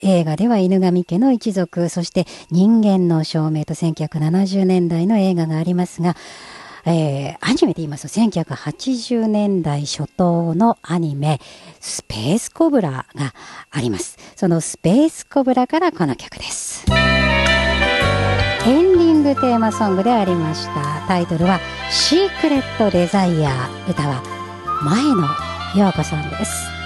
映画では犬神家の一族、そして人間の証明と1970年代の映画がありますが、アニメで言いますと1980年代初頭のアニメスペースコブラがあります。そのスペースコブラからこの曲です。エンディングテーマソングでありました。タイトルはシークレットデザイア、歌は前野陽子さんです。